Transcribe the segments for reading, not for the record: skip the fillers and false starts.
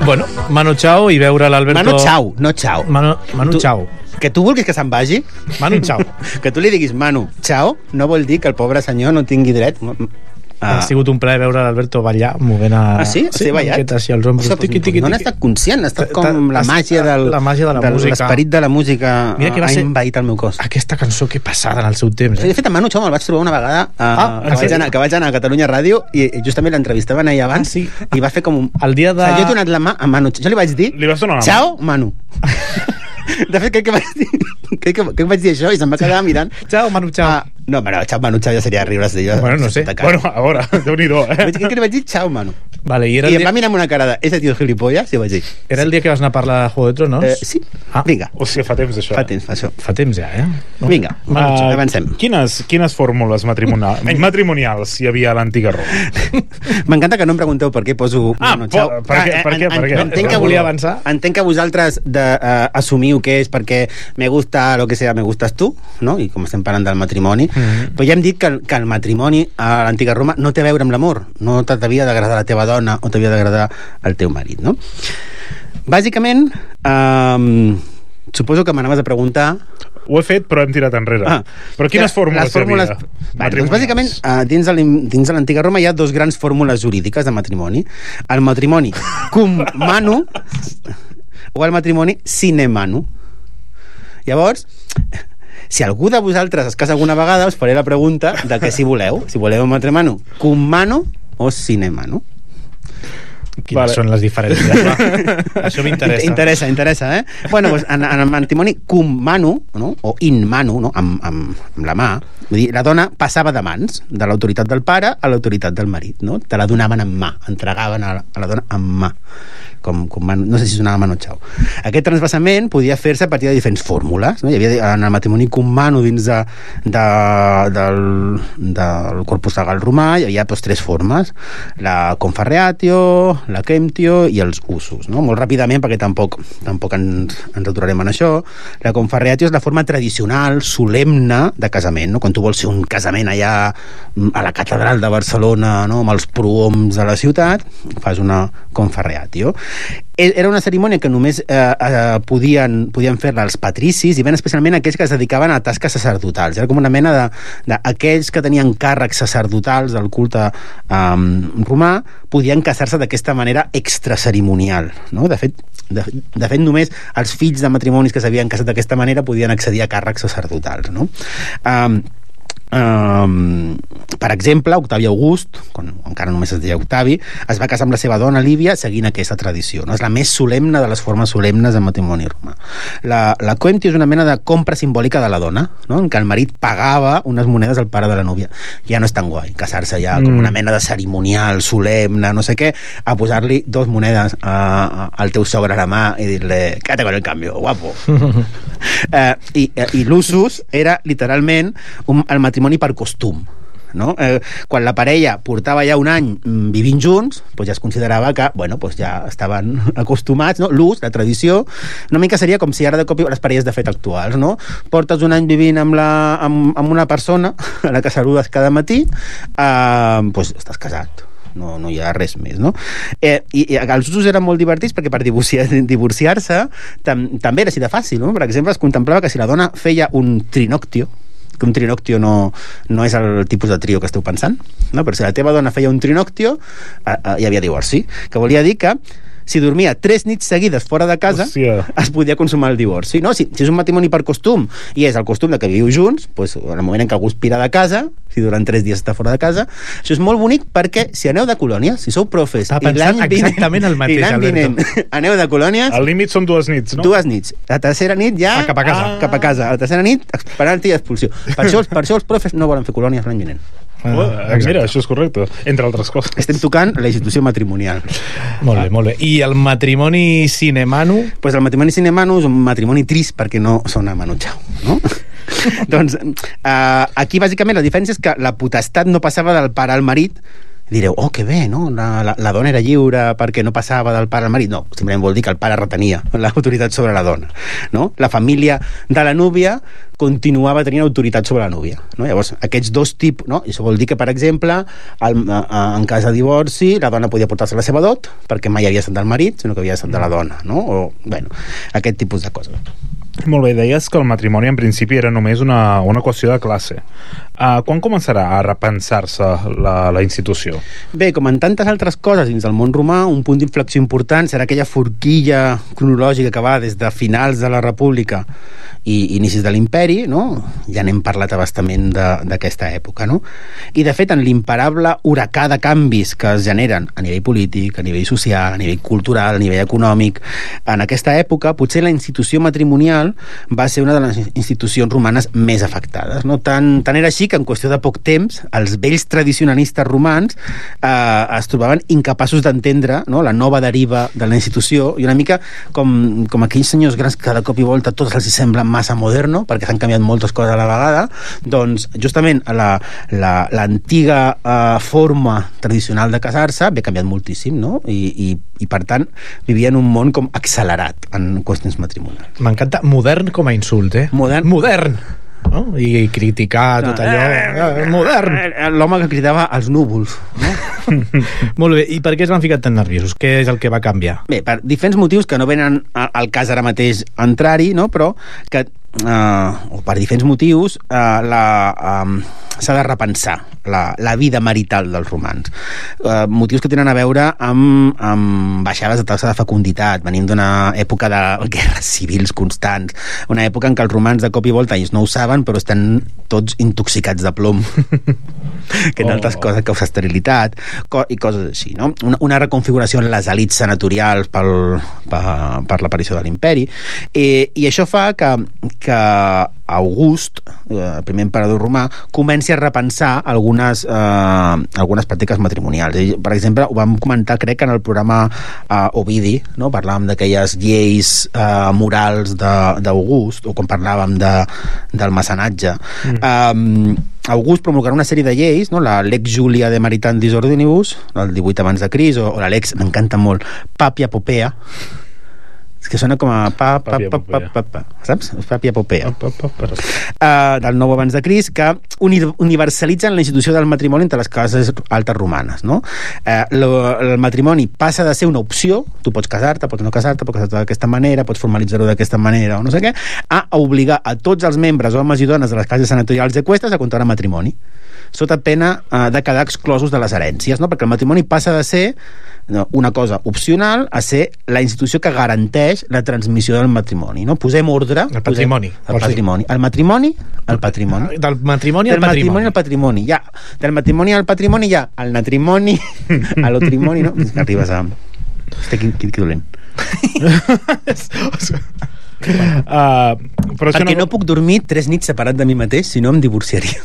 Bueno, Manu Chao i veure l'Alberto... Manu Chao, no Chao. Manu Chao. Que tu vulguis que se'n vagi... Manu Chao. Que tu li diguis Manu Chao no vol dir que el pobre senyor no tingui dret... Ha sigut un plaer veure l'Alberto ballar movent a... Ah, sí? Sí, ballat? Els ombros. No n'ha estat conscient, ha estat com la màgia de la música. L'esperit de la música ha envaït el meu cos. Aquesta cançó que passada en el seu temps. De fet, a Manu Chao me'l vaig trobar una vegada que vaig anar a Catalunya Ràdio i justament l'entrevistaven ahir abans i va fer com un... El dia de... Jo he donat la mà a Manu Chao. Jo li vaig dir... Li vas donar la mà? Chao, Manu. De fet, crec que vaig dir això i se'm va quedar mirant. Chao, Manu Chao. No, però Manu Chao ja seria riure's d'ella. Bueno, no sé. Bueno, a veure, Déu-n'hi-do, Crec que li vaig dir Chao, Manu. Vale, I em va mirar amb una cara de ese tío gilipollas i vaig dir... Era el dia que vas anar a parlar de Juego de Tronos? Sí. Vinga. Hòstia, fa temps això. Fa temps, fa això. Fa temps ja, Vinga, avancem. Quines fórmules matrimonials hi havia a l'antiga Roma? M'encanta que no em pregunteu per què poso Manu Chao. Per què? Entenc que volia avançar. Entenc que vosaltres assumiu que és perquè me gusta lo que sea, me gustas tu, no? I com estem parlant del matrimoni, però ja hem dit que el matrimoni a l'antiga Roma no té a veure amb l'amor, no t'havia d'agradar la teva dona o t'havia d'agradar el teu marit, no? Bàsicament, suposo que m'anaves a preguntar... Ho he fet, però hem tirat enrere. Però quines fórmules hi havia? Doncs bàsicament, dins de l'antiga Roma hi ha dos grans fórmules jurídiques de matrimoni. El matrimoni cum manu o el matrimoni sine manu. Llavors, si algú de vosaltres es casa alguna vegada, us faré la pregunta de que si voleu un matrimoni cum manu o sine manu. Quines són les diferències? Això m'interessa. Interessa, eh? Bueno, doncs, en el matrimoni cum manu, no? O in manu, no? Amb la mà, vull dir, la dona passava de mans, de l'autoritat del pare a l'autoritat del marit, no? Te la donaven en mà, entregaven a la dona en mà. No sé si sonava Manu Chao. Aquest transvasament podia fer-se a partir de diferents fórmules, no? Hi havia en el matrimoni cum manu dins del corpus legal romà, hi havia tres formes: la confarreatio, la quemptio i els usos, no? Molt ràpidament, perquè tampoc ens aturarem en això. La confarreatio és la forma tradicional, solemne de casament, no? Quan tu vols fer un casament allà a la catedral de Barcelona, no? Amb els prohoms de la ciutat, fas una confarreatio. Era una cerimònia que només podien fer-la els patricis, i ben especialment aquells que es dedicaven a tasques sacerdotals. Era com una mena d'aquells que tenien càrrecs sacerdotals del culte romà, podien casar-se d'aquesta manera extracerimonial, no? De fet, només els fills de matrimonis que s'havien casat d'aquesta manera podien accedir a càrrecs sacerdotals, no? Per exemple, Octavi August, quan encara només es deia Octavi, es va casar amb la seva dona Lívia seguint aquesta tradició, no? És la més solemne de les formes solemnes del matrimoni romà. La quemptio és una mena de compra simbòlica de la dona, no? En què el marit pagava unes monedes al pare de la núvia. Ja no és tan guai casar-se ja com una mena de cerimonial solemne, no sé què, a posar-li 2 monedes al teu sogre a la mà i dir-li quédate con el cambio, guapo. I l'usus era literalment el matrimoni per costum, no? Quan la parella portava ja un any vivint junts, doncs ja es considerava que, bueno, doncs ja estaven acostumats, no? L'ús, la tradició, una mica seria com si ara de cop les parelles de fet actuals, no? Portes un any vivint amb una persona a la que saludes cada matí, doncs estàs casat. No hi ha res més, no? I els usos eren molt divertits perquè per divorciar-se també era així de fàcil, no? Per exemple, es contemplava que si la dona feia un trinoctio, que un trinoctio no és el tipus de trio que esteu pensant, no? Però si la teva dona feia un trinoctio, hi havia divorci, que volia dir que si dormia 3 nits seguides fora de casa, es podia consumar el divorci, no? Si és un matrimoni per costum i és el costum de que viviu junts, doncs, en el moment en què algú es pira de casa, si durant 3 dies està fora de casa, això és molt bonic perquè si aneu de colònia, si sou profes i l'any vinent aneu de colònies, el límit són 2 nits, no? 2 nits. La tercera nit ja cap a casa. La tercera nit penalti i expulsió. Per això els profes no volen fer colònies l'any vinent. Mira, això és correcte, entre altres coses. Estem tocant la institució matrimonial. Molt bé. I el matrimoni sine manu? Pues el matrimoni sine manu és un matrimoni trist perquè no sona Manu Chao, no? Doncs aquí bàsicament la diferència és que la potestat no passava del pare al marit, direu, oh, que bé, no? La dona era lliure perquè no passava del pare al marit. No, simplement vol dir que el pare retenia l'autoritat sobre la dona, no? La família de la núvia continuava tenint autoritat sobre la núvia, no? Llavors, aquests dos tipus, no? I això vol dir que, per exemple, en cas de divorci, la dona podia portar-se la seva dot, perquè mai havia estat del marit, sinó que havia estat de la dona, no? O, bueno, aquest tipus de coses. Molt bé, deies que el matrimoni en principi era només una qüestió de classe. Quan començarà a repensar-se la institució? Bé, com en tantes altres coses dins del món romà, un punt d'inflexió important serà aquella forquilla cronològica que va des de finals de la República i inicis de l'imperi, no? Ja n'hem parlat abastament d'aquesta època, no? I de fet, en l'imparable huracà de canvis que es generen a nivell polític, a nivell social, a nivell cultural, a nivell econòmic, en aquesta època, potser la institució matrimonial va ser una de les institucions romanes més afectades, no? Tant era així que en qüestió de poc temps els vells tradicionalistes romans es trobaven incapaços d'entendre, no? La nova deriva de la institució, i una mica com aquells senyors grans que de cop i volta tots els sembla massa moderno, perquè s'han canviat moltes coses a la vegada. Doncs justament l'antiga forma tradicional de casar-se havia canviat moltíssim, no? I per tant vivien un món com accelerat en qüestions matrimonials. M'encanta modern com a insult, Modern! No? I criticar tot allò modern. L'home que cridava als núvols, no? Molt bé, i per què es van ficar tan nerviosos? Què és el que va canviar? Bé, per diferents motius que no venen al cas ara mateix entrar-hi, no? Però que o per diferents motius s'ha de repensar la vida marital dels romans, motius que tenen a veure amb baixades de taxa de fecunditat. Venim d'una època de guerres civils constants, una època en què els romans de cop i volta, ells no ho saben, però estan tots intoxicats de plom que en altres coses causa esterilitat i coses així, no? Una reconfiguració en les elits senatorials per l'aparició de l'imperi, i això fa que August, el primer emperador romà, comenci a repensar algunes pràctiques matrimonials. Per exemple, ho vam comentar, crec, en el programa Ovidi, no? Parlàvem d'aquelles lleis morals d'August, o quan parlàvem del mecenatge. August promulgarà una sèrie de lleis, no? La Lex Julia de Maritandis Ordinibus, del 18 abans de Crist, o la Lex, m'encanta molt, Papia Popea, que sona com a saps? Papia Popea del 9 abans de Crist, que universalitzen la institució del matrimoni entre les classes altes romanes, no? El matrimoni passa de ser una opció, tu pots casar-te, pots no casar-te, pots casar-te d'aquesta manera, pots formalitzar-ho d'aquesta manera o no sé què, a obligar a tots els membres, homes i dones de les classes senatorials i eqüestres a contraure matrimoni, sota pena de quedar exclosos de les herències, no? Perquè el matrimoni passa de ser una cosa opcional a ser la institució que garanteix la transmissió del matrimoni, no? Posem ordre... El patrimoni. El patrimoni. El matrimoni, el patrimoni. Del matrimoni al patrimoni. Al patrimoni. Ja, del matrimoni al patrimoni, ja, al matrimoni, a l'otrimoni, no? Arribes a... Hosta, que dolent. Però perquè no puc dormir 3 nits separat de mi mateix, si no em divorciaria.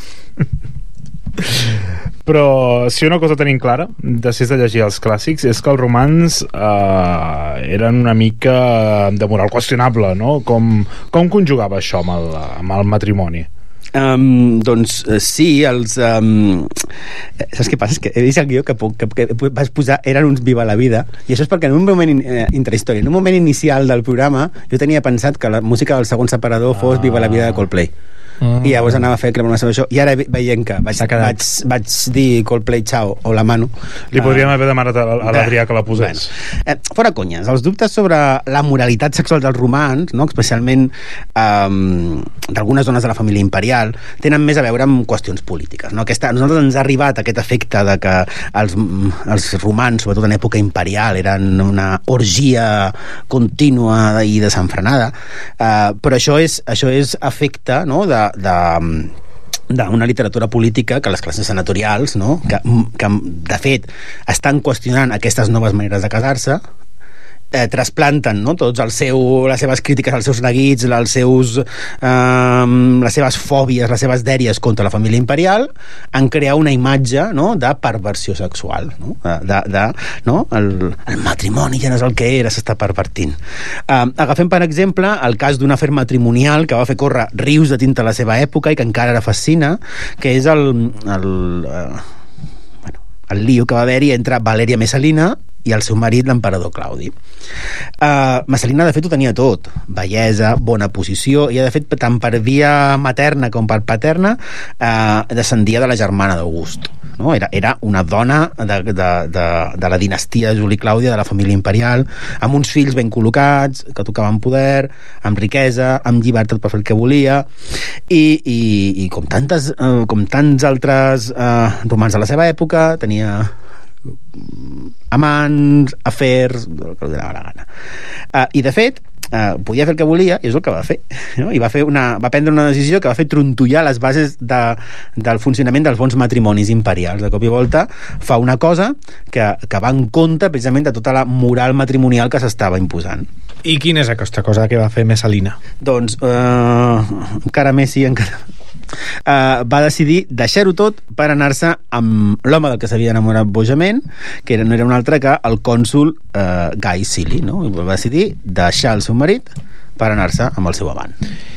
Però si una cosa tenim clara després de llegir els clàssics és que els romans eren una mica de moral qüestionable, no? Com conjugava això amb el matrimoni? Doncs sí, saps què passa? És que he vist el guió que vas posar, eren uns Viva la Vida, i això és perquè en un moment intrahistòria, en un moment inicial del programa jo tenia pensat que la música del segon separador fos Viva la Vida de Coldplay. I llavors anava a fer crema sobre això, i ara veient que vaig dir Coldplay Ciao o La Mano, li podríem haver demanat a l'Adrià que la posés. Fora conyes, els dubtes sobre la moralitat sexual dels romans, no? Especialment d'algunes dones de la família imperial, tenen més a veure amb qüestions polítiques, no? A nosaltres ens ha arribat aquest efecte de que els romans, sobretot en època imperial, eren una orgia contínua i desenfrenada, però això és efecte, no? d'una literatura política que les classes senatorials, no? que de fet estan qüestionant aquestes noves maneres de casar-se, trasplanten, no? Tots les seves crítiques, els seus neguits, les seves fòbies, les seves dèries contra la família imperial, en crear una imatge, no? De perversió sexual, no? No? El matrimoni ja no és el que era, s'està pervertint. Agafem per exemple el cas d'un afer matrimonial que va fer córrer rius de tinta a la seva època i que encara ara fascina, que és el lío que va haver-hi entre Valèria Messalina i el seu marit, l'emperador Claudi. Messalina, de fet, ho tenia tot. Bellesa, bona posició, i, de fet, tant per via materna com per paterna, descendia de la germana d'August. No? Era una dona de la dinastia de Juli Clàudia, de la família imperial, amb uns fills ben col·locats, que tocaven poder, amb riquesa, amb llibertat per fer el que volia, i com tants altres romans de la seva època, tenia amants, afers, el que li donava la gana. I, de fet, podia fer el que volia, i és el que va fer, no? I va prendre una decisió que va fer trontollar les bases del funcionament dels bons matrimonis imperials. De cop i volta fa una cosa que va en contra precisament de tota la moral matrimonial que s'estava imposant. I quina és aquesta cosa que va fer Messalina? Doncs encara més va decidir deixar-ho tot per anar-se amb l'home del que s'havia enamorat bojament, que no era un altre que el cònsol Gai Sili, no? I va decidir deixar el seu marit per anar-se amb el seu amant.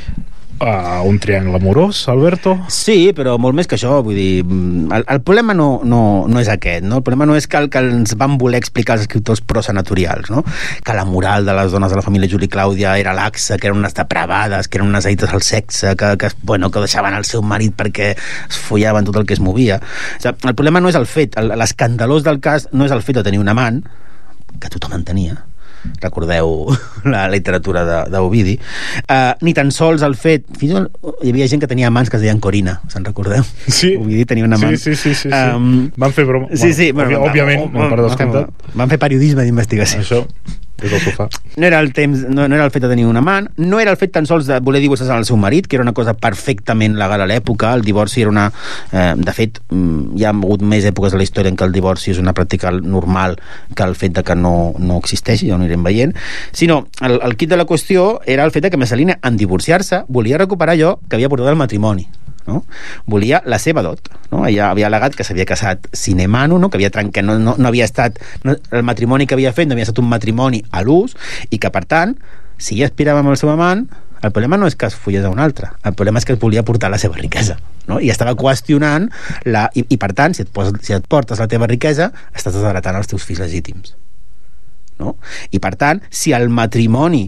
Un triangle amorós, Alberto? Sí, però molt més que això, vull dir, el problema no és aquest, no? El problema no és que ens van voler explicar els escriptors prosenatorials, no? Que la moral de les dones de la família Juli Clàudia era laxa, que eren unes depravades, que eren unes addictes al sexe, que deixaven el seu marit perquè es follaven tot el que es movia. O sigui, el problema no és el fet, l'escandalós del cas no és el fet de tenir un amant, que tothom en tenia, recordeu la literatura d'Ovidi, ni tan sols el fet, fins i tot hi havia gent que tenia amants que es deien Corina, se'n recordeu? Sí. Ovidi tenia un amant. Sí. Van fer broma. Sí, òbviament, van fer periodisme d'investigació. Això és el sofà. No era el fet de tenir un amant, no era el fet tan sols de voler divorciar-se del seu marit, que era una cosa perfectament legal a l'època. El divorci era una... de fet, hi ha hagut més èpoques de la història en què el divorci és una pràctica normal que el fet de que no existeixi, ja ho anirem veient, sinó el quid de la qüestió era el fet de que Messalina, en divorciar-se, volia recuperar allò que havia portat al matrimoni. No? Volia la seva dot, no? Ella havia al·legat que s'havia casat sine manu, no? Que havia trencat, no havia estat el matrimoni que havia fet no havia estat un matrimoni a l'ús, i que, per tant, si ella aspirava amb el seu amant, el problema no és que es follés a un altre, el problema és que es volia portar la seva riquesa, no? I estava qüestionant i per tant, si et portes la teva riquesa, estàs desheretant els teus fills legítims, no? I per tant, si el matrimoni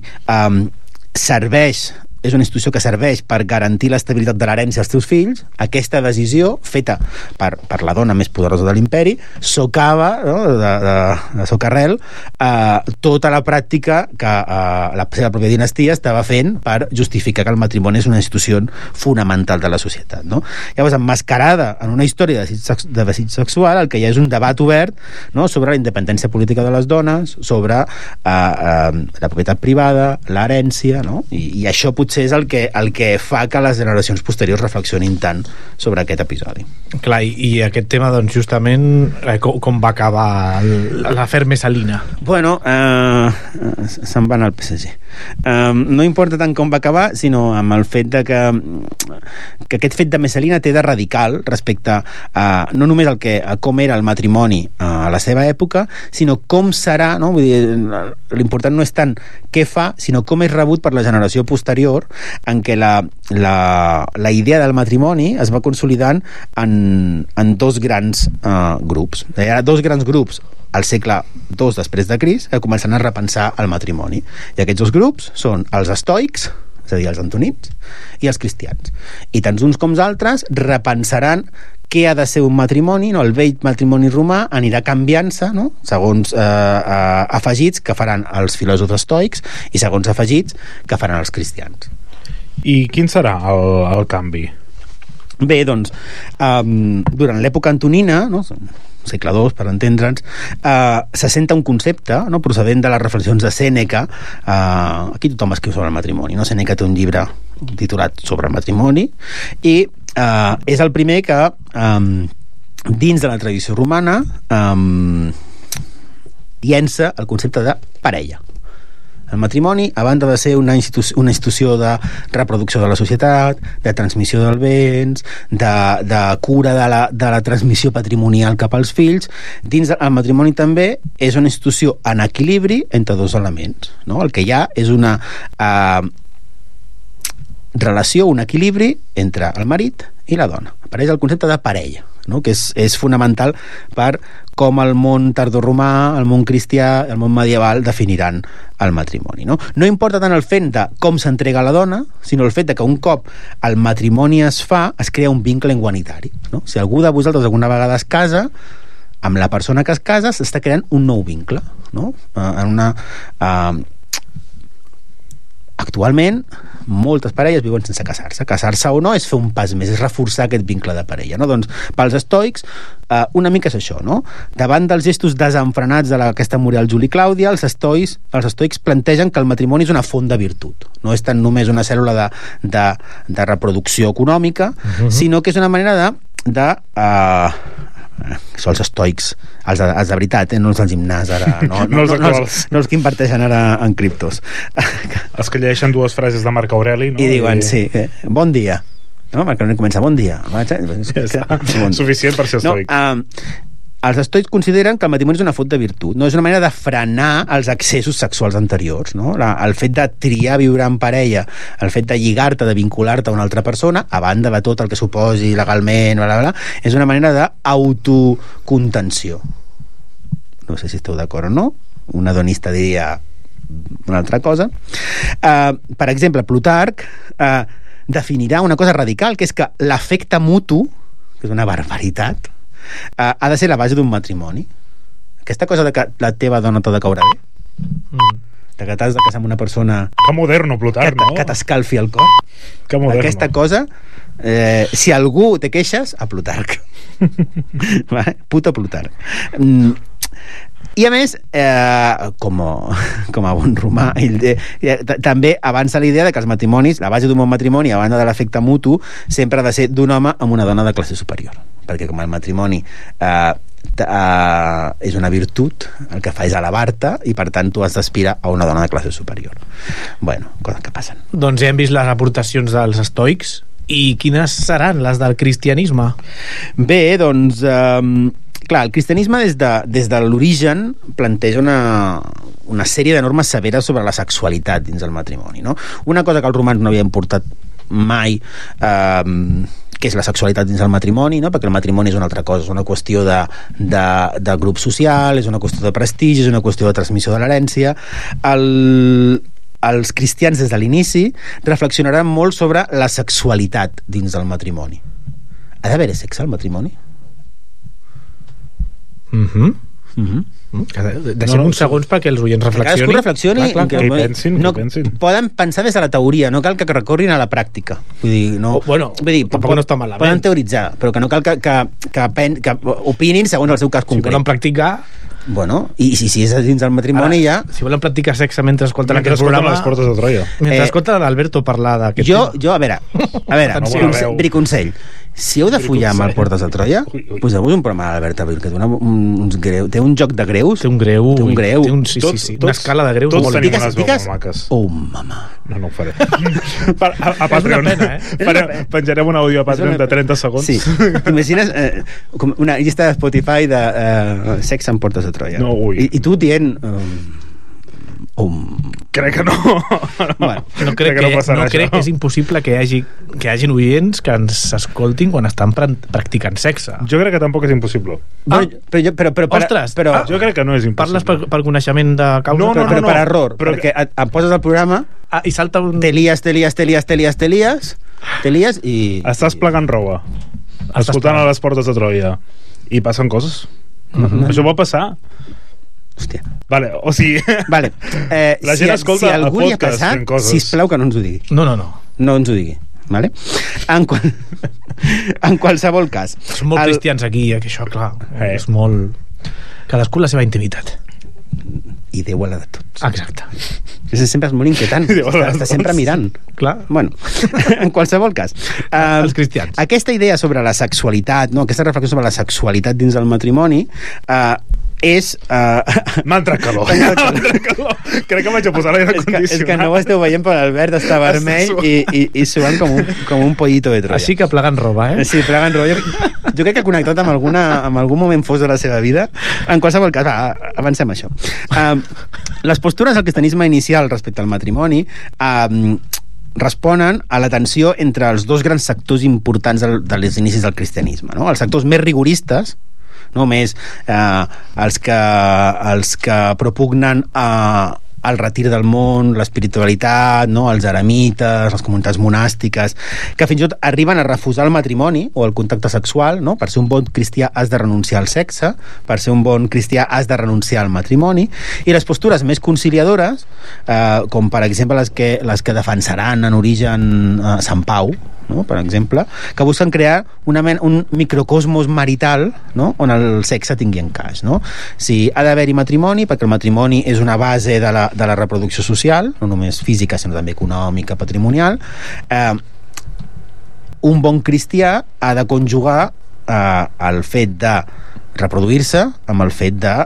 és una institució que serveix per garantir l'estabilitat de l'herència als teus fills, aquesta decisió feta per la dona més poderosa de l'imperi socava, no? de socarrel tota la pràctica que la seva pròpia dinastia estava fent per justificar que el matrimoni és una institució fonamental de la societat, no? Llavors, emmascarada en una història de desig sexual, el que hi ha és un debat obert, no? Sobre la independència política de les dones, sobre la propietat privada, l'herència, no? I això potser és el que fa que les generacions posteriors reflexionin tant sobre aquest episodi. Clar, i aquest tema, doncs, justament, com va acabar l'afer Messalina? Bueno, se'n va anar al PSG. No importa tant com va acabar, sinó amb el fet de que aquest fet de Messalina té de radical respecte a no només com era el matrimoni a la seva època, sinó com serà, no? Vull dir, l'important no és tant què fa, sinó com és rebut per la generació posterior, en què la idea del matrimoni es va consolidant en dos grans grups. Hi ha dos grans grups al segle II després de Crist que comencen a repensar el matrimoni. I aquests dos grups són els estoics, és a dir, els antonins, i els cristians. I tant uns com els altres repensaran què ha de ser un matrimoni, no? El vell matrimoni romà anirà canviant-se, no? Segons afegits que faran els filòsofs estoics i segons afegits que faran els cristians. I quin serà el canvi? Bé, doncs, durant l'època antonina, no? Segle II, per entendre'ns, s'assenta un concepte, no? Procedent de les reflexions de Sèneca. Aquí tothom escriu sobre el matrimoni, no? Sèneca té un llibre titulat sobre el matrimoni i és el primer que dins de la tradició romana llença el concepte de parella. El matrimoni, a banda de ser una institució de reproducció de la societat, de transmissió dels béns, de cura de la transmissió patrimonial cap als fills, dins del matrimoni també és una institució en equilibri entre dos elements, no? El que hi ha és una relació, un equilibri entre el marit i la dona. Apareix el concepte de parella. no? Que és fonamental per com el món tardoromà, el món cristià, el món medieval definiran el matrimoni, no? No importa tant el fet de com s'entrega la dona, sinó el fet de que un cop el matrimoni es fa, es crea un vincle igualitari, no? Si algú de vosaltres alguna vegada es casa, amb la persona que es casa s'està creant un nou vincle, no? Actualment moltes parelles viuen sense casar-se. Casar-se o no és fer un pas més, és reforçar aquest vincle de parella, no? Doncs pels estoics una mica és això, no? Davant dels gestos desenfrenats d'aquesta moral Juli Clàudia, els estoics plantegen que el matrimoni és una font de virtut, no és tant només una cèl·lula de reproducció econòmica, sinó que és una manera són els estoics, els de veritat, no els del gimnàs ara, no els que inverteixen ara en criptos, els que llegeixen dues frases de Marc Aureli, no? I diuen, sí, bon dia, no? Marc Aureli comença, bon dia, suficient per ser estoic. Els estoics consideren que el matrimoni és una font de virtut, no? És una manera de frenar els excessos sexuals anteriors, no? El fet de triar viure en parella, el fet de lligar-te, de vincular-te a una altra persona, a banda de tot el que suposi legalment, bla, bla, bla, és una manera d'autocontenció. No sé si esteu d'acord o no, un hedonista diria una altra cosa. Per exemple, Plutarc definirà una cosa radical, que és que l'afecte mutu, que és una barbaritat, ha de ser la base d'un matrimoni. Aquesta cosa de que la teva dona t'ha de caure bé, de que t'has de casar amb una persona que moderno, Plutarc, no? Que t'escalfi el cor, que moderno. Aquesta cosa, si algú te queixes, a Plutarc. Puto Plutarc. I a més, com a bon romà, també avança la idea de que els matrimonis, la base d'un bon matrimoni, a banda de l'afecte mutu, sempre ha de ser d'un home amb una dona de classe superior, perquè com el matrimoni és una virtut, el que fa és elevar-te i per tant tu has d'aspirar a una dona de classe superior. Bueno, coses que passen. Doncs ja hem vist les aportacions dels estoics, i quines seran les del cristianisme? Bé, doncs clar, el cristianisme des de l'origen planteja una sèrie de normes severes sobre la sexualitat dins del matrimoni, no? Una cosa que els romans no havien portat mai, que és la sexualitat dins el matrimoni, no? Perquè el matrimoni és una altra cosa, és una qüestió de grup social, és una qüestió de prestigi, és una qüestió de transmissió de l'herència. Els cristians des de l'inici reflexionaran molt sobre la sexualitat dins del matrimoni. Ha d'haver sexe al matrimoni? Deixem uns segons perquè els oients reflexioni. Cadascú reflexioni, que pensin. Poden pensar des de la teoria, no cal que recorrin a la pràctica. Vull dir, tampoc no està malament. Poden teoritzar, però que no cal que opinin segons el seu cas concret. Si volen practicar... Bueno, i si és dins del matrimoni ja... Si volen practicar sexe mentre escolten aquest programa... les portes de Troia. Mentre escolten l'Alberto parlar d'aquest Jo, a veure, briconsell. Si heu de follar amb el Portes de Troia, poseu-vos un programa a l'Alberta, perquè té un joc de greus. Té un greu. Sí, una escala de greus. Tots tenim unes veus molt maques. Oh, mama. No ho faré. A Patreon. Penjarem un àudio a Patreon de 30 segons. Sí. T'imagines una llista de Spotify de sexe amb Portes de Troia. No, ui. I tu dient... Crec que no. Bueno, no crec que és impossible que hi hagin oients que ens escoltin quan estan practicant sexe. Jo crec que tampoc és impossible. Ostres, jo crec que no és impossible. Parles per coneixement de causa? No, però per error, perquè et poses al programa i salta un... te lies i... Estàs plegant roba, escoltant a les Portes de Troia i passen coses. Això pot passar. Hòstia. Vale, o sigui... Vale. La gent escolta el podcast fent coses. Sisplau que no ens ho digui. No. No ens ho digui. Vale? En qualsevol cas... Som molt cristians aquí, que això, clar, és molt... Cadascú la seva intimitat. I Déu a la de tots. Exacte. Sempre és molt inquietant. Està sempre mirant. Clar. Bueno, en qualsevol cas. Els cristians. Aquesta idea sobre la sexualitat, no? Aquesta reflexió sobre la sexualitat dins del matrimoni és... M'ha entrat calor. Crec que vaig a posar l'aire condicionat. És que no ho esteu veient, però l'Albert està vermell i suant com un pollito de Troia. Així que plegant roba, Sí, plegant roba. Jo crec que ha connectat amb algun moment fos de la seva vida. En qualsevol cas, avancem a això. Les postures del cristianisme inicial respecte al matrimoni responen a la tensió entre els dos grans sectors importants dels inicis del cristianisme, no? Els sectors més rigoristes, no? Més els que propugnen el retir del món, l'espiritualitat, no? Els eremites, les comunitats monàstiques, que fins i tot arriben a refusar el matrimoni o el contacte sexual, no? Per ser un bon cristià has de renunciar al sexe, per ser un bon cristià has de renunciar al matrimoni, i les postures més conciliadores, com per exemple les que defensaran en origen Sant Pau, no? Per exemple, que busquen crear un microcosmos marital, no? On el sexe tingui encaix, no? Si ha d'haver-hi matrimoni, perquè el matrimoni és una base de la reproducció social, no només física sinó també econòmica, patrimonial, un bon cristià ha de conjugar el fet de reproduir-se amb el fet de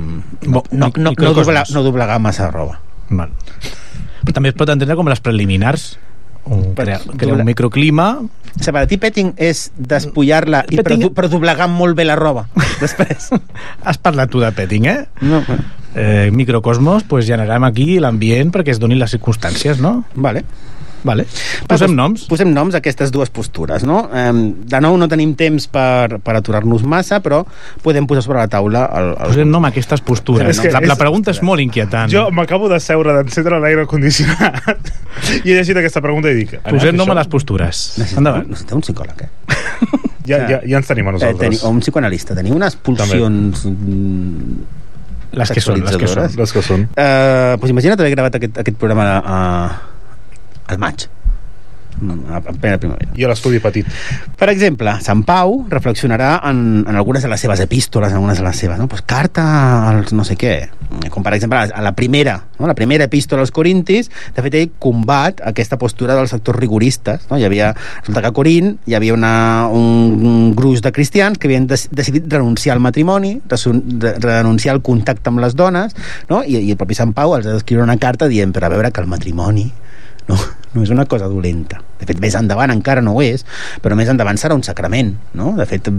no doblegar massa roba. Val. Però també es pot entendre com les preliminars, crear un microclima. Separatí petting és despullar-la però doblegant molt bé la roba després. Has parlat tu de petting, eh? No, microcosmos, pues generem aquí l'ambient perquè es donin les circumstàncies, no? Vale. Posem noms a aquestes dues postures, no? De nou no tenim temps per aturar-nos massa, però podem posar sobre la taula posem nom a aquestes postures. La pregunta és molt inquietant. Jo m'acabo de seure d'encendre l'aire condicionat i he llegit aquesta pregunta i dic... Posem nom a les postures. Endavant. Necessiteu un psicòleg, Ja ens tenim a nosaltres. O un psicoanalista. Teniu unes pulsions... Les que són. Pues imagina't haver gravat aquest programa al maig, a plena primavera. I a l'estudi petit. Per exemple, Sant Pau reflexionarà en algunes de les seves epístoles, en algunes de les seves, no? Pues carta als no sé què, com per exemple a la primera epístola als Corintis. De fet, ell combat aquesta postura dels sectors rigoristes, no? Resulta que a Corint hi havia un gruix de cristians que havien decidit renunciar al matrimoni, renunciar al contacte amb les dones, no? I el propi Sant Pau els ha d'escriure una carta dient, per a veure que el matrimoni no és una cosa dolenta. De fet, més endavant encara no ho és, però més endavant serà un sacrament, no? De fet,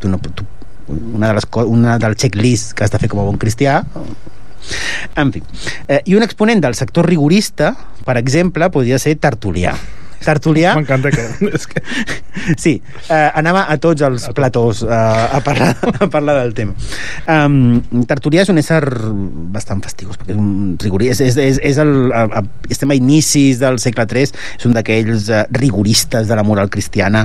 una del checklist que has de fer com a bon cristià. En fi. I un exponent del sector rigorista, per exemple, podria ser Tertulià. M'encanta que... Sí, anava a tots els platós a parlar del tema. Tertulià és un ésser bastant fastigós, perquè és un rigorista, estem a inicis del segle III, és un d'aquells rigoristes de la moral cristiana.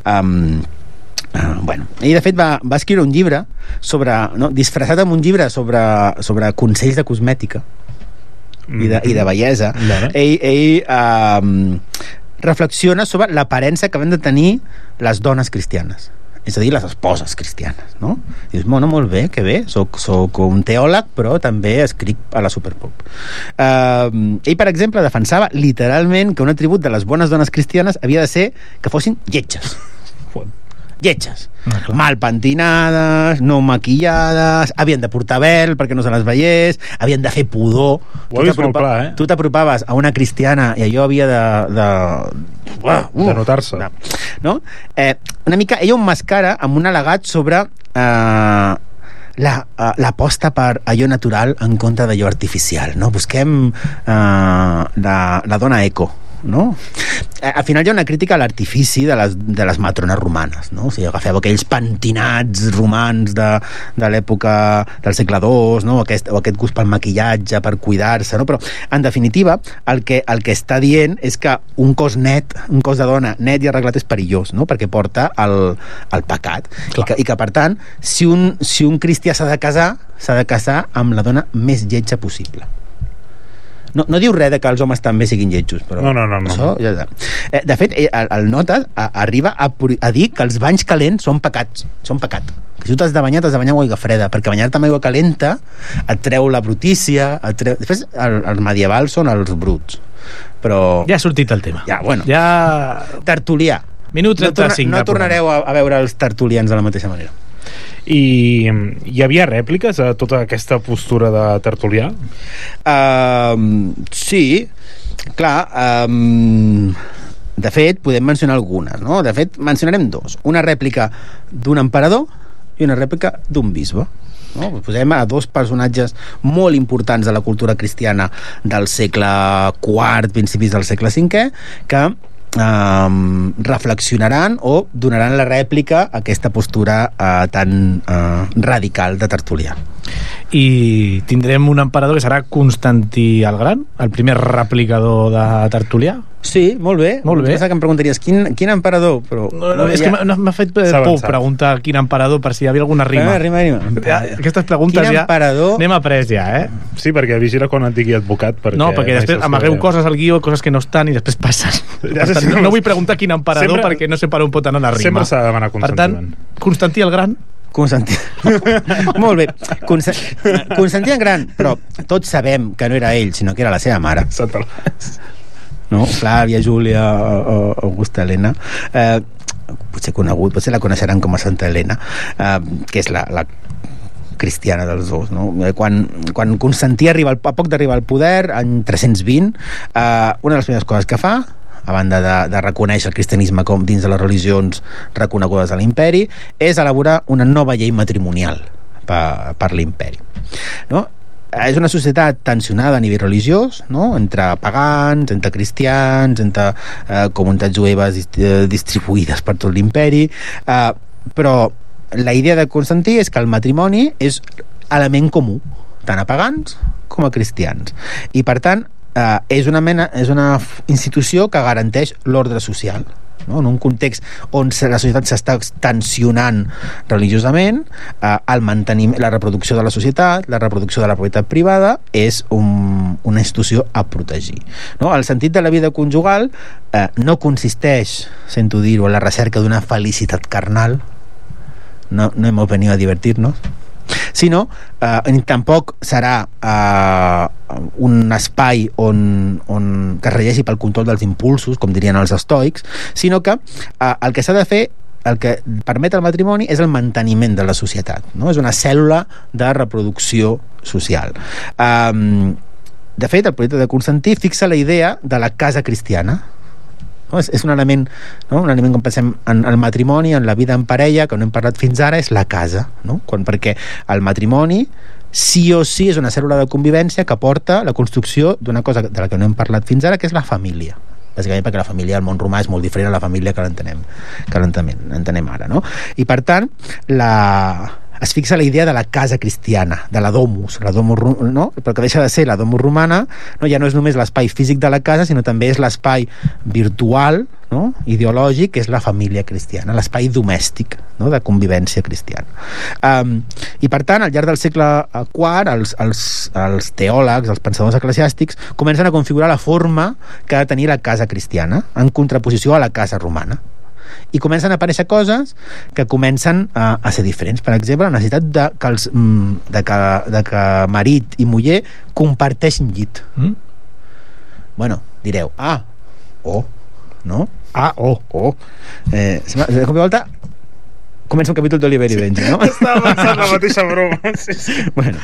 Ell de fet va escriure un llibre disfressat amb un llibre sobre consells de cosmètica i de bellesa. Ell reflexiona sobre l'aparença que han de tenir les dones cristianes, és a dir, les esposes cristianes, no? Dius, molt bé, que bé, soc un teòleg, però també escric a la Superpop. Ell, per exemple, defensava literalment que un atribut de les bones dones cristianes havia de ser que fossin lletges, mal pentinades, no maquillades, havien de portar vel perquè no se les veiés, havien de fer pudor. Ho he vist molt clar, eh? Tu t'apropaves a una cristiana i allò havia de notar-se, no? Una mica ella emmascara amb un al·legat sobre l'aposta per allò natural en contra d'allò artificial, no? Busquem la dona eco, no? Al final hi ha una crítica a l'artifici de les matrones romanes, no? O sigui, agafeu aquells pentinats romans de l'època del segle II, no? o aquest gust pel maquillatge, per cuidar-se, no? Però en definitiva el que està dient és que un cos de dona net i arreglat és perillós, no? Perquè porta el pecat i que per tant si un cristià s'ha de casar amb la dona més lletja possible. No diu res de que els homes també siguin lletjos, però no. Això ja està. De fet, el nota arriba a dir que els banys calents són pecat. Que si tu t'has de banyar amb aigua freda, perquè banyar-te amb aigua calenta et treu la brutícia, després els medievals són els bruts, però... Ja ha sortit el tema. Tertulià. Minut 35. No tornareu a veure els tertulians de la mateixa manera. I hi havia rèpliques a tota aquesta postura de Tertulià? Sí, clar. De fet, podem mencionar algunes, no? De fet, mencionarem dos. Una rèplica d'un emperador i una rèplica d'un bisbe. no? Posem a dos personatges molt importants de la cultura cristiana del segle IV, principis del segle V, que reflexionaran o donaran la rèplica a aquesta postura tan radical de Tertulià. I tindrem un emperador que serà Constantí el Gran, el primer replicador de Tertulià. Sí, molt bé. Molt bé. Pensa que em preguntaries quin emperador, però... No, és que m'ha fet por preguntar quin emperador, per si hi havia alguna rima. Rima. Aquestes preguntes quin ja emperador... n'hem après ja, Sí, perquè vigila quan et digui advocat. No, perquè després amagueu coses al guió, coses que no estan, i després passen. No vull preguntar quin emperador perquè no sé per on pot anar una rima. Sempre s'ha de demanar consentiment. Per tant, Constantí el Gran... Molt bé. Constantí el Gran, però tots sabem que no era ell, sinó que era la seva mare. No? Flàvia, Júlia, Augusta Helena, potser la coneixeran com a Santa Helena, que és la cristiana dels dos, no? Quan Constantí arriba a poc d'arribar al poder, any 320, una de les primeres coses que fa, a banda de reconèixer el cristianisme com dins de les religions reconegudes a l'imperi, és elaborar una nova llei matrimonial per l'imperi, no? És una societat tensionada a nivell religiós, no? Entre pagans, entre cristians, entre comunitats jueves distribuïdes per tot l'imperi, però la idea de Constantí és que el matrimoni és element comú, tant a pagans com a cristians, i per tant és una institució que garanteix l'ordre social, no? En un context on la societat s'està tensionant religiosament, la reproducció de la societat, la reproducció de la propietat privada és una institució a protegir, no? El sentit de la vida conjugal no consisteix, sento dir-ho, en la recerca d'una felicitat carnal, no hemos venido a divertirnos, sinó tampoc serà un espai que es regeixi pel control dels impulsos, com dirien els estoics, sinó que el que s'ha de fer, el que permet el matrimoni, és el manteniment de la societat, no? És una cèl·lula de reproducció social. De fet, el projecte de Constantí fixa la idea de la casa cristiana, no? És un element, no? Un element, com pensem en el matrimoni, en la vida en parella, que no hem parlat fins ara, és la casa, no? Perquè el matrimoni sí o sí és una cèl·lula de convivència que porta la construcció d'una cosa de la que no hem parlat fins ara, que és la família, bàsicament perquè la família al món romà és molt diferent a la família que l'entenem ara, no? I per tant es fixa la idea de la casa cristiana, de la domus, no? Però que deixa de ser la domus romana, no? Ja no és només l'espai físic de la casa, sinó també és l'espai virtual, no? Ideològic, que és la família cristiana, l'espai domèstic, no? De convivència cristiana. I per tant, al llarg del segle IV, els teòlegs, els pensadors eclesiàstics, comencen a configurar la forma que ha de tenir la casa cristiana, en contraposició a la casa romana. I comencen a aparèixer coses que comencen a ser diferents. Per exemple, la necessitat de que marit i muller comparteixin llit. Bueno, direu, no? De cop i volta comença un capítol d'Oliver i Benji, no? Estava pensant la mateixa broma. Sí. Bueno,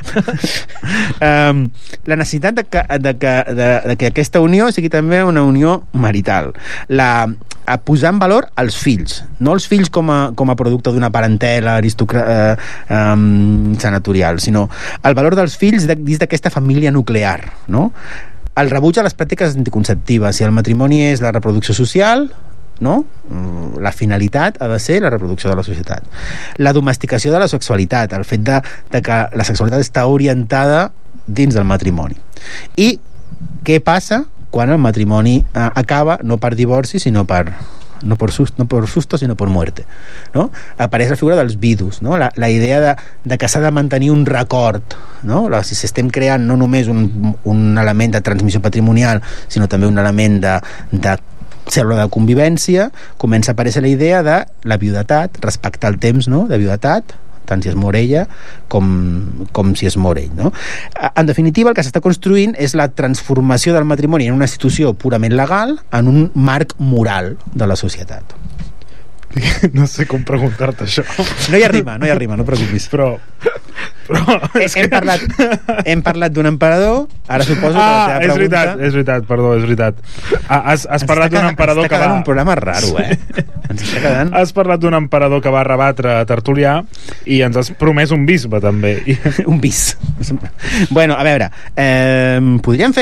la necessitat de que aquesta unió sigui també una unió marital, a posar en valor els fills, no els fills com a producte d'una parentela senatorial, sinó el valor dels fills dins d'aquesta família nuclear, no? El rebuig a les pràctiques anticonceptives. Si el matrimoni és la reproducció social, no? La finalitat ha de ser la reproducció de la societat. La domesticació de la sexualitat, el fet de que la sexualitat està orientada dins del matrimoni. I què passa quan el matrimoni acaba no per divorci, sinó no por susto, sinó por muerte, no? Apareix la figura dels vidus, no? La idea de que s'ha de mantenir un record, no? Si estem creant no només un element de transmissió patrimonial, sinó també un element de cèl·lula de convivència, comença a aparèixer la idea de la viudetat, respectar el temps, no? De viudetat, tant si es mor ella com si es mor ell, no? En definitiva, el que s'està construint és la transformació del matrimoni en una institució purament legal en un marc moral de la societat. No sé com preguntar-te això. No hi ha rima, no preocupis. Però Hem parlat d'un emperador, ara suposo que la teva pregunta... És veritat. Has parlat d'un emperador que va... Ens està quedant un programa raro, Ens està quedant... Has parlat d'un emperador que va rebatre Tertulià i ens has promès un bisbe, també. Un bis. Bueno, a veure, podríem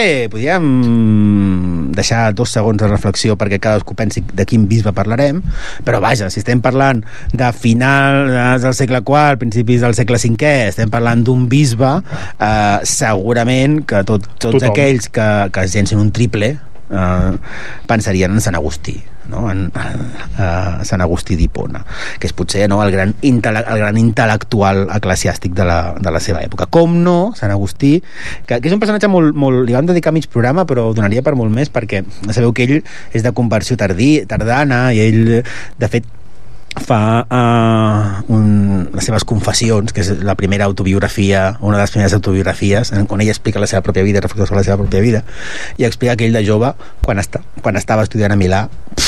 deixar 2 segons de reflexió perquè cadascú pensi de quin bisbe parlarem, però vaja, si estem parlant de finals del segle IV, principis del segle V, estem parlant d'un bisbe, segurament que tots aquells que es llencin un triple pensarien en Sant Agustí, no? En Sant Agustí d'Hipona, que és potser el gran intel·lectual eclesiàstic de la seva època. Com no, Sant Agustí, que és un personatge molt... Li vam dedicar mig programa, però donaria per molt més, perquè sabeu que ell és de conversió tardana, i ell, de fet, fa les seves confessions, que és la primera autobiografia, una de les primeres autobiografies, on ell explica la seva pròpia vida, reflexió sobre la seva pròpia vida, i explica que ell de jove, quan estava estudiant a Milà,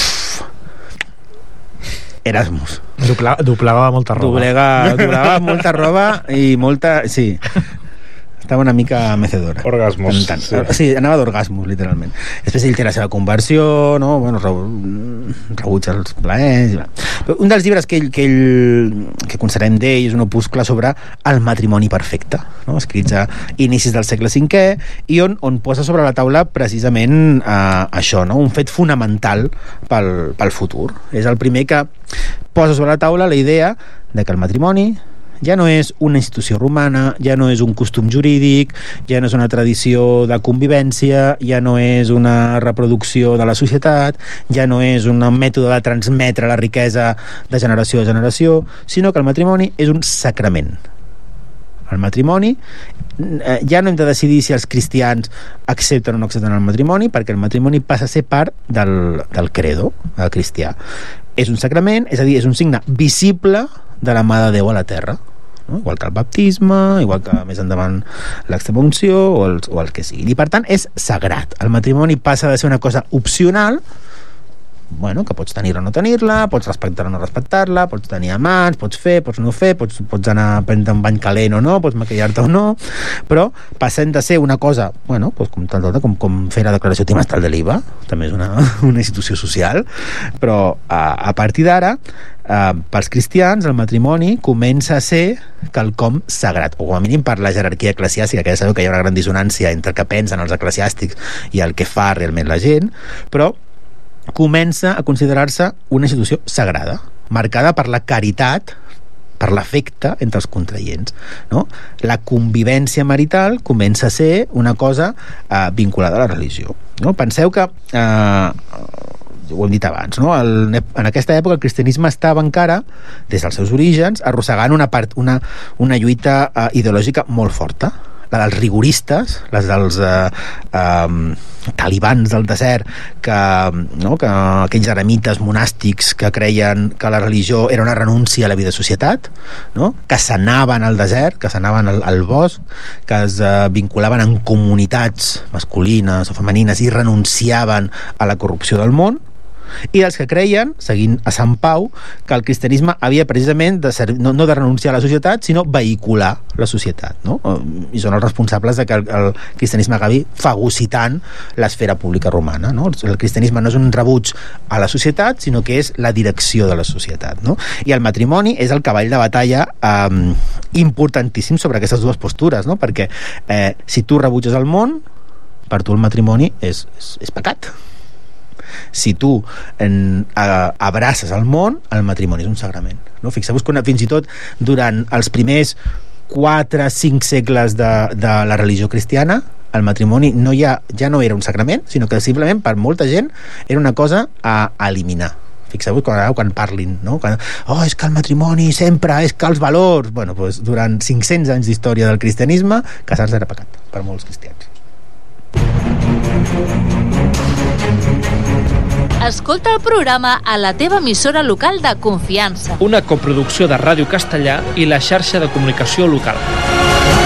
Erasmus. Doblava molta roba. Doblava molta roba i molta... Sí. Estava una mica mecedora. Orgasmos. Sí, anava d'orgasmos, literalment. Després ell té la seva conversió, no? Bueno, rebutja els plaers... Un dels llibres que considerem d'ell és un opuscle sobre el matrimoni perfecte, no? Escrits a inicis del segle V, i on posa sobre la taula precisament això, no? Un fet fonamental pel futur. És el primer que posa sobre la taula la idea de que el matrimoni ja no és una institució romana, ja no és un costum jurídic, ja no és una tradició de convivència, ja no és una reproducció de la societat, ja no és un mètode de transmetre la riquesa de generació a generació, sinó que el matrimoni és un sacrament. El matrimoni, ja no hem de decidir si els cristians accepten o no accepten el matrimoni, perquè el matrimoni passa a ser part del credo cristià. És un sacrament, és a dir, és un signe visible de la mà de Déu a la terra, no? Igual que el baptisme, igual que més endavant l'extrema unció o el que sigui. I per tant és sagrat. El matrimoni passa de ser una cosa opcional, bueno, que pots tenir-la o no tenir-la, pots respectar-la o no respectar-la, pots tenir amants, pots fer, pots no fer, pots anar a prendre un bany calent o no, pots maquillar-te o no, però passem de ser una cosa, bueno, com fer la declaració trimestral de l'IVA, també és una institució social, però a partir d'ara, pels cristians, el matrimoni comença a ser quelcom sagrat, o com a mínim per la jerarquia eclesiàstica, que ja sabeu que hi ha una gran dissonància entre el que pensen els eclesiàstics i el que fa realment la gent, però comença a considerar-se una institució sagrada, marcada per la caritat, per l'afecte entre els contraients, no? La convivència marital comença a ser una cosa vinculada a la religió, no? Penseu que ho hem dit abans, no? En aquesta època el cristianisme estava encara, des dels seus orígens, arrossegant una lluita ideològica molt forta, la dels rigoristes, les dels talibans del desert, que aquells eremites monàstics que creien que la religió era una renúncia a la vida de societat, no? Que s'anaven al desert, que s'anaven al bosc, que es vinculaven en comunitats masculines o femenines i renunciaven a la corrupció del món, i dels que creien, seguint a Sant Pau, que el cristianisme havia precisament no de renunciar a la societat, sinó vehicular la societat, no? I són els responsables de que el cristianisme acabi fagocitant l'esfera pública romana, no? El cristianisme no és un rebuig a la societat, sinó que és la direcció de la societat, no? I el matrimoni és el cavall de batalla importantíssim sobre aquestes dues postures, no? Perquè si tu rebutges el món, per tu el matrimoni és pecat. Si tu abraces el món, el matrimoni és un sagrament, no? Fixeu-vos que fins i tot durant els primers 4-5 segles de la religió cristiana, el matrimoni ja no era un sagrament, sinó que simplement per molta gent era una cosa a eliminar. Fixeu-vos quan parlin, no? És que el matrimoni sempre, és que els valors... Bueno, doncs durant 500 anys d'història del cristianisme, casar-se era pecat per molts cristians. Escolta el programa a la teva emissora local de confiança. Una coproducció de Ràdio Castellà i la xarxa de comunicació local.